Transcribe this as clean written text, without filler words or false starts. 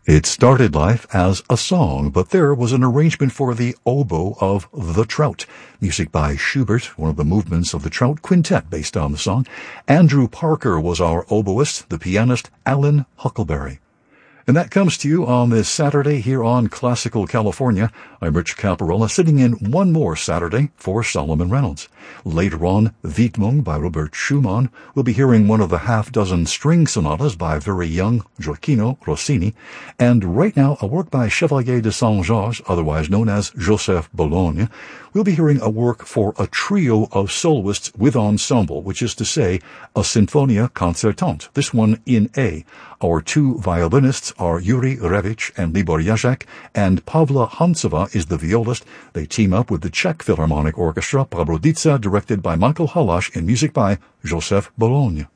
It started life as a song, but there was an arrangement for the oboe of The Trout. Music by Schubert, one of the movements of the Trout Quintet based on the song. Andrew Parker was our oboist, the pianist Alan Huckleberry. And that comes to you on this Saturday here on Classical California. I'm Rich Caparella, sitting in one more Saturday for Solomon Reynolds. Later on, Widmung by Robert Schumann. We'll be hearing one of the half-dozen string sonatas by very young Gioacchino Rossini. And right now, a work by Chevalier de Saint-Georges, otherwise known as Joseph Bologne. We'll be hearing a work for a trio of soloists with ensemble, which is to say, a Sinfonia Concertante, this one in A. Our two violinists are Yuri Revich and Libor Jacek, and Pavla Hantsova is the violist. They team up with the Czech Philharmonic Orchestra, Prabrodica, directed by Michael Halász, and music by Joseph Bologne.